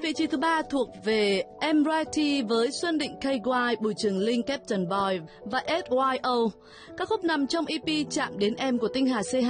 vị trí thứ 3 thuộc về Em Righty với Xuân Định KY, Bùi Trường Linh, Captain Boy và SYO. Các khúc nằm trong EP Chạm Đến Em của Tinh Hà C2